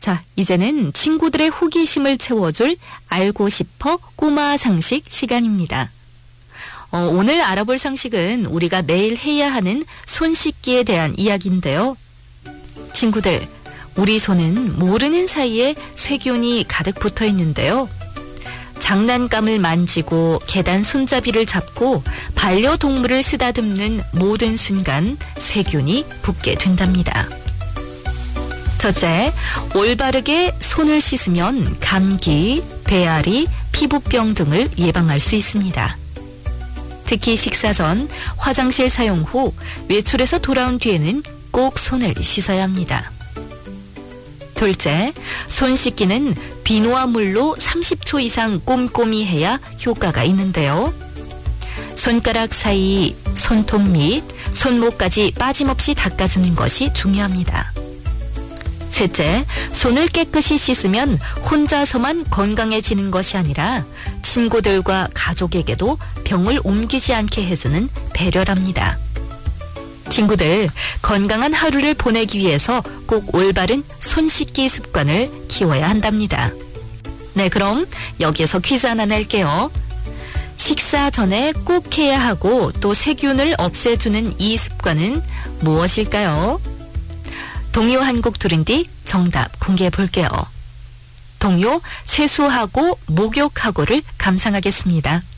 자, 이제는 친구들의 호기심을 채워줄 알고 싶어 꼬마 상식 시간입니다. 오늘 알아볼 상식은 우리가 매일 해야 하는 손 씻기에 대한 이야기인데요. 친구들, 우리 손은 모르는 사이에 세균이 가득 붙어 있는데요. 장난감을 만지고 계단 손잡이를 잡고 반려동물을 쓰다듬는 모든 순간 세균이 붙게 된답니다. 첫째, 올바르게 손을 씻으면 감기, 배앓이, 피부병 등을 예방할 수 있습니다. 특히 식사 전, 화장실 사용 후, 외출해서 돌아온 뒤에는 꼭 손을 씻어야 합니다. 둘째, 손 씻기는 비누와 물로 30초 이상 꼼꼼히 해야 효과가 있는데요. 손가락 사이, 손톱 및 손목까지 빠짐없이 닦아주는 것이 중요합니다. 셋째, 손을 깨끗이 씻으면 혼자서만 건강해지는 것이 아니라 친구들과 가족에게도 병을 옮기지 않게 해주는 배려랍니다. 친구들, 건강한 하루를 보내기 위해서 꼭 올바른 손 씻기 습관을 키워야 한답니다. 네, 그럼 여기에서 퀴즈 하나 낼게요. 식사 전에 꼭 해야 하고 또 세균을 없애주는 이 습관은 무엇일까요? 동요 한 곡 들은 뒤 정답 공개해 볼게요. 동요 세수하고 목욕하고를 감상하겠습니다.